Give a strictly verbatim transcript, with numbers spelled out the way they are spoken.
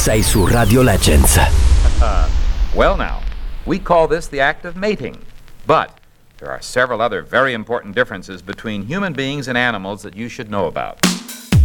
Sei su Radio Legends. Uh, well now, we call this the act of mating. But there are several other very important differences between human beings and animals that you should know about.